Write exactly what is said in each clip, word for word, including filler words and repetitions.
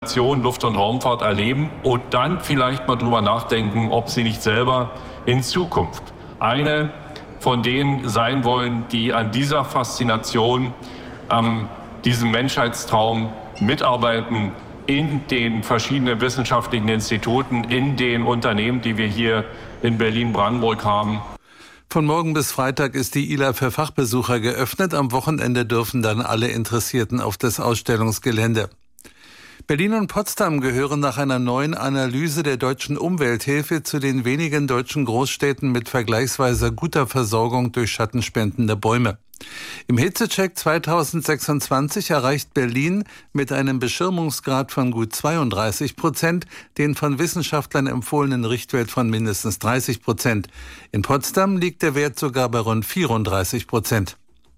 Faszination Luft- und Raumfahrt erleben und dann vielleicht mal drüber nachdenken, ob sie nicht selber in Zukunft eine von denen sein wollen, die an dieser Faszination, an diesem Menschheitstraum mitarbeiten, in den verschiedenen wissenschaftlichen Instituten, in den Unternehmen, die wir hier in Berlin-Brandenburg haben. Von morgen bis Freitag ist die I L A für Fachbesucher geöffnet. Am Wochenende dürfen dann alle Interessierten auf das Ausstellungsgelände. Berlin und Potsdam gehören nach einer neuen Analyse der Deutschen Umwelthilfe zu den wenigen deutschen Großstädten mit vergleichsweise guter Versorgung durch schattenspendende Bäume. Im Hitzecheck zweitausendsechsundzwanzig erreicht Berlin mit einem Beschirmungsgrad von gut zweiunddreißig Prozent den von Wissenschaftlern empfohlenen Richtwert von mindestens dreißig Prozent. In Potsdam liegt der Wert sogar bei rund vierunddreißig Prozent.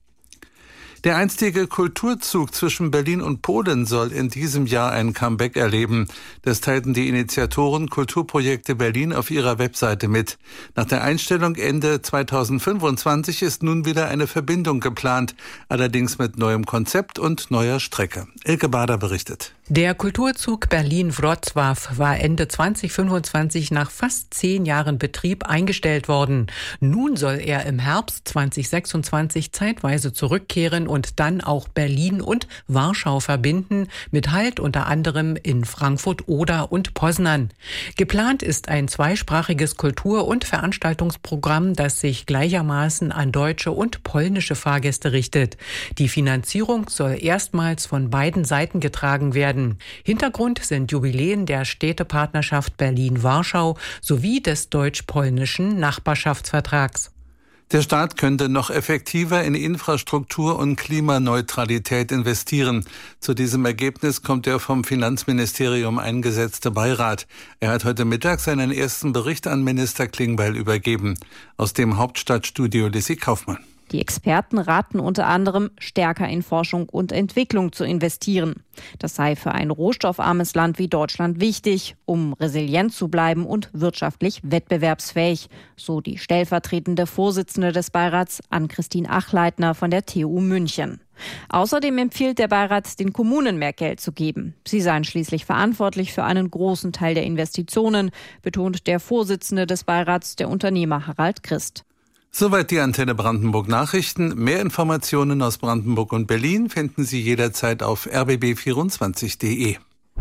Der einstige Kulturzug zwischen Berlin und Polen soll in diesem Jahr ein Comeback erleben. Das teilten die Initiatoren Kulturprojekte Berlin auf ihrer Webseite mit. Nach der Einstellung Ende zweitausendfünfundzwanzig ist nun wieder eine Verbindung geplant, allerdings mit neuem Konzept und neuer Strecke. Elke Bader berichtet. Der Kulturzug Berlin-Wrocław war Ende zweitausendfünfundzwanzig nach fast zehn Jahren Betrieb eingestellt worden. Nun soll er im Herbst zweitausendsechsundzwanzig zeitweise zurückkehren und dann auch Berlin und Warschau verbinden, mit Halt unter anderem in Frankfurt, Oder und Poznan. Geplant ist ein zweisprachiges Kultur- und Veranstaltungsprogramm, das sich gleichermaßen an deutsche und polnische Fahrgäste richtet. Die Finanzierung soll erstmals von beiden Seiten getragen werden. Hintergrund sind Jubiläen der Städtepartnerschaft Berlin-Warschau sowie des deutsch-polnischen Nachbarschaftsvertrags. Der Staat könnte noch effektiver in Infrastruktur und Klimaneutralität investieren. Zu diesem Ergebnis kommt der vom Finanzministerium eingesetzte Beirat. Er hat heute Mittag seinen ersten Bericht an Minister Klingbeil übergeben. Aus dem Hauptstadtstudio Lissy Kaufmann. Die Experten raten unter anderem, stärker in Forschung und Entwicklung zu investieren. Das sei für ein rohstoffarmes Land wie Deutschland wichtig, um resilient zu bleiben und wirtschaftlich wettbewerbsfähig, so die stellvertretende Vorsitzende des Beirats, Ann-Christine Achleitner von der T U München. Außerdem empfiehlt der Beirat, den Kommunen mehr Geld zu geben. Sie seien schließlich verantwortlich für einen großen Teil der Investitionen, betont der Vorsitzende des Beirats, der Unternehmer Harald Christ. Soweit die Antenne Brandenburg Nachrichten. Mehr Informationen aus Brandenburg und Berlin finden Sie jederzeit auf r b b vierundzwanzig punkt d e.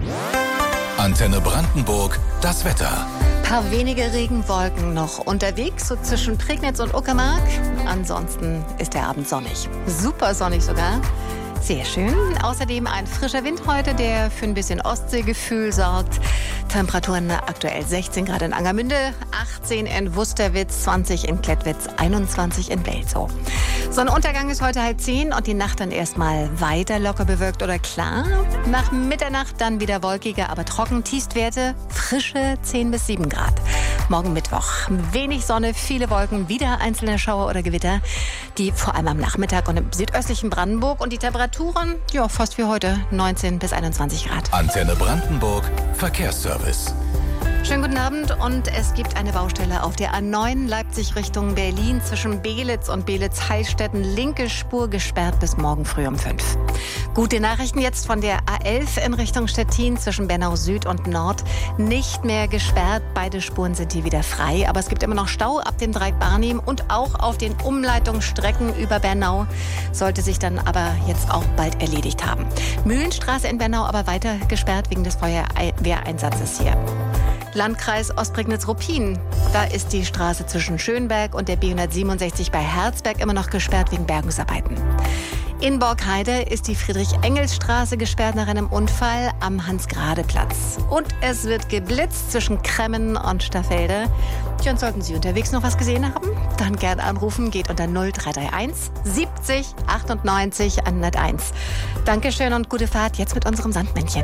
Antenne Brandenburg, das Wetter. Paar wenige Regenwolken noch unterwegs, so zwischen Prignitz und Uckermark. Ansonsten ist der Abend sonnig. Super sonnig sogar. Sehr schön. Außerdem ein frischer Wind heute, der für ein bisschen Ostseegefühl sorgt. Temperaturen aktuell sechzehn Grad in Angermünde, achtzehn in Wusterwitz, zwanzig in Klettwitz, einundzwanzig in Welzow. Sonnenuntergang ist heute halb zehn und die Nacht dann erstmal weiter locker bewölkt oder klar. Nach Mitternacht dann wieder wolkiger, aber trocken. Tiefstwerte frische zehn bis sieben Grad. Morgen Mittwoch wenig Sonne, viele Wolken, wieder einzelne Schauer oder Gewitter. Die vor allem am Nachmittag und im südöstlichen Brandenburg. Und die Temperaturen, ja, fast wie heute, neunzehn bis einundzwanzig Grad. Antenne Brandenburg, Verkehrsservice. Schönen guten Abend und es gibt eine Baustelle auf der A neun Leipzig Richtung Berlin zwischen Belitz und Belitz-Heilstätten. Linke Spur gesperrt bis morgen früh um fünf. Gute Nachrichten jetzt von der A elf in Richtung Stettin zwischen Bernau Süd und Nord. Nicht mehr gesperrt, beide Spuren sind hier wieder frei. Aber es gibt immer noch Stau ab dem Dreieck Barnim und auch auf den Umleitungsstrecken über Bernau. Sollte sich dann aber jetzt auch bald erledigt haben. Mühlenstraße in Bernau aber weiter gesperrt wegen des Feuerwehreinsatzes hier. Landkreis Ostprignitz-Ruppin. Da ist die Straße zwischen Schönberg und der B hundertsiebenundsechzig bei Herzberg immer noch gesperrt wegen Bergungsarbeiten. In Borkheide ist die Friedrich-Engels-Straße gesperrt nach einem Unfall am Hans-Grade-Platz. Und es wird geblitzt zwischen Kremmen und Staffelde. Und sollten Sie unterwegs noch was gesehen haben, dann gern anrufen. Geht unter null drei drei eins siebzig achtundneunzig hunderteins. Dankeschön und gute Fahrt jetzt mit unserem Sandmännchen.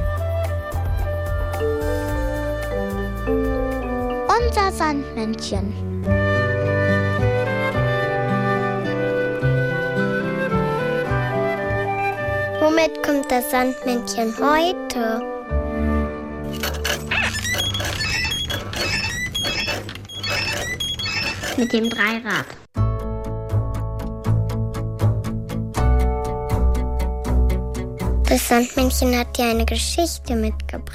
Unser Sandmännchen. Womit kommt das Sandmännchen heute? Mit dem Dreirad. Das Sandmännchen hat dir eine Geschichte mitgebracht.